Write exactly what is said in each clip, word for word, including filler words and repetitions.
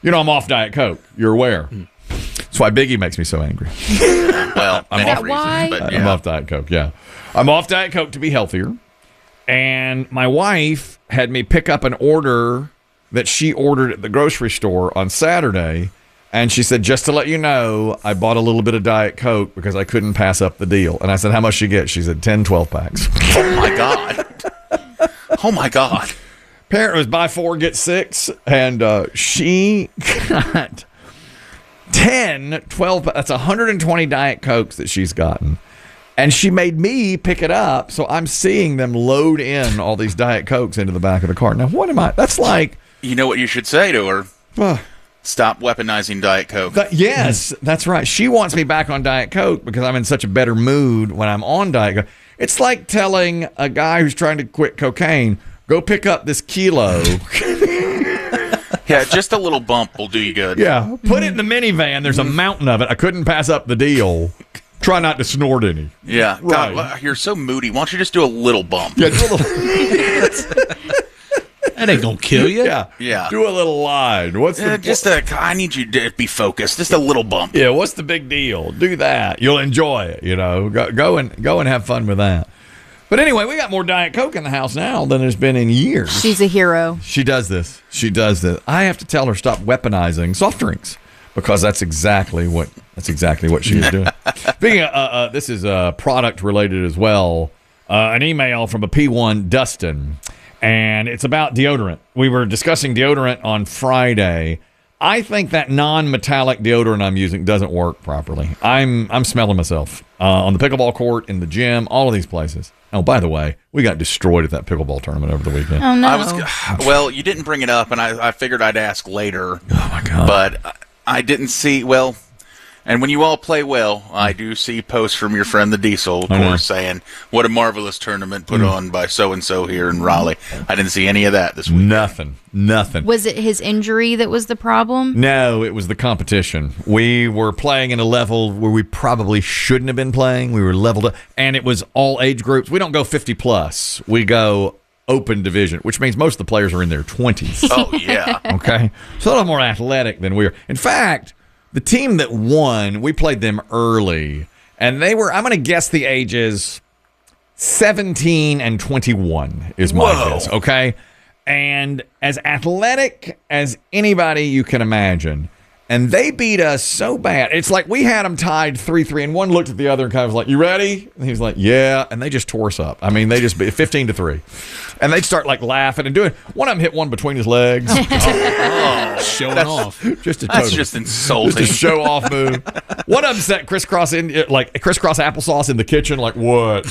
You know I'm off Diet Coke. You're aware. That's why Biggie makes me so angry. Well, I'm many off, reasons, why? but I'm yeah. off Diet Coke, yeah. I'm off Diet Coke to be healthier. And my wife had me pick up an order that she ordered at the grocery store on Saturday. And she said, just to let you know, I bought a little bit of Diet Coke because I couldn't pass up the deal. And I said, how much she get? She said, ten, twelve packs. Oh, my God. Oh, my God. Parent was buy four, get six. And uh, she got ten, twelve, that's one hundred twenty Diet Cokes that she's gotten. And she made me pick it up, so I'm seeing them load in all these Diet Cokes into the back of the car. Now, what am I? That's like... You know what you should say to her? Uh, Stop weaponizing Diet Coke. that, yes, that's right. She wants me back on Diet Coke because I'm in such a better mood when I'm on Diet Coke. It's like telling a guy who's trying to quit cocaine, go pick up this kilo. Yeah, just a little bump will do you good. Yeah, put it in the minivan. There's a mountain of it. I couldn't pass up the deal. Try not to snort any. Yeah. Right. God, you're so moody. Why don't you just do a little bump? Yeah, do a little, That ain't gonna kill you. yeah, Yeah. do a little line. What's the Uh, just a, I need you to be focused. Just a little bump. yeah? What's the big deal? Do that. You'll enjoy it. You know, go, go and go and have fun with that. But anyway, we got more Diet Coke in the house now than there's been in years. She's a hero. She does this. She does this. I have to tell her stop weaponizing soft drinks because that's exactly what that's exactly what she is doing. Speaking of, uh, uh, this is uh, product related as well. Uh, an email from a P one Dustin, and it's about deodorant. We were discussing deodorant on Friday. I think that non-metallic deodorant I'm using doesn't work properly. I'm I'm smelling myself uh, on the pickleball court, in the gym, all of these places. Oh, by the way, we got destroyed at that pickleball tournament over the weekend. Oh, no. I was well. You didn't bring it up, and I, I figured I'd ask later. Oh my god! But I- I didn't see well. And when you all play well, I do see posts from your friend the Diesel, of I know. course, saying what a marvelous tournament put on by so and so here in Raleigh. I didn't see any of that this week. Nothing. Nothing. Was it his injury that was the problem? No, it was the competition. We were playing in a level where we probably shouldn't have been playing. We were leveled up, and it was all age groups. We don't go fifty plus. We go open division, which means most of the players are in their twenties. Oh yeah. Okay? So they're a little more athletic than we are. In fact, the team that won, we played them early, and they were, I'm going to guess the ages seventeen and twenty-one is my Whoa. guess, okay? And as athletic as anybody you can imagine, and they beat us so bad. It's like we had them tied three three, and one looked at the other and kind of was like, you ready? And he was like, yeah. And they just tore us up. I mean, they just beat fifteen to three. And they'd start like laughing and doing, one of them hit one between his legs. Oh, Showing off. just a that's total, just insulting. just a show off move. One of them set crisscross in like crisscross applesauce in the kitchen. Like what?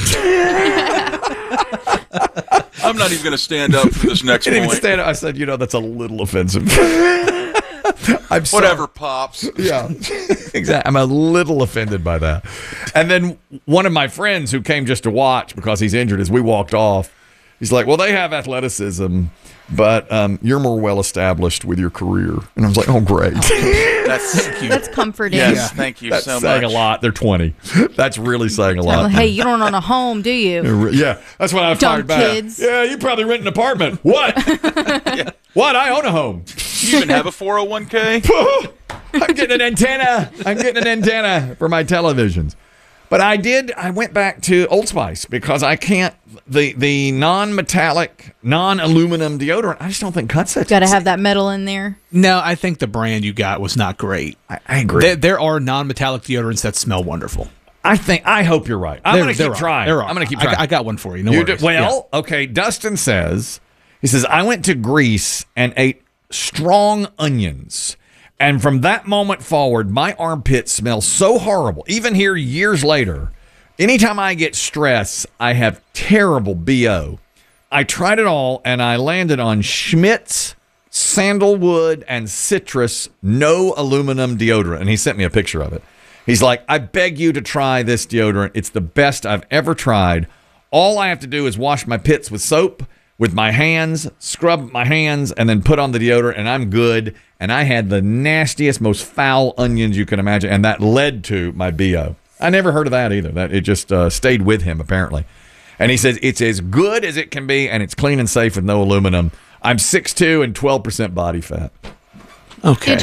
I'm not even going to stand up for this next I didn't even point. stand up. I said, you know, that's a little offensive. I'm sorry. Whatever, pops. Yeah, exactly. I'm a little offended by that. And then one of my friends who came just to watch because he's injured, as we walked off, he's like, well, they have athleticism, but um, you're more well established with your career. And I was like, oh, great. That's cute. That's comforting. Yes, thank you That's so saying much. a lot. They're twenty. That's really saying a lot. Hey, you don't own a home, do you? Yeah, that's when I Dumb fired back. kids. Yeah, you probably rent an apartment. What? What? I own a home. You even have a four oh one k? I'm getting an antenna. I'm getting an antenna for my televisions. But I did, I went back to Old Spice because I can't, the the non-metallic, non-aluminum deodorant, I just don't think cuts it. Got to have that metal in there. No, I think the brand you got was not great. I, I agree. There, there are non-metallic deodorants that smell wonderful. I think, I hope you're right. I'm There- going to there keep are. trying. There are. I'm going to keep I- trying. I, got one for you. No You worries. do- well, okay, Dustin says, he says, I went to Greece and ate strong onions. And from that moment forward, my armpits smell so horrible. Even here years later, anytime I get stress, I have terrible B O. I tried it all, and I landed on Schmidt's sandalwood and citrus no aluminum deodorant. And he sent me a picture of it. He's like, I beg you to try this deodorant. It's the best I've ever tried. All I have to do is wash my pits with soap, with my hands, scrub my hands, and then put on the deodorant, and I'm good. And I had the nastiest, most foul onions you can imagine, and that led to my B O. I never heard of that either. That it just uh, stayed with him, apparently. And he says it's as good as it can be, and it's clean and safe with no aluminum. I'm six foot two and twelve percent body fat. Okay.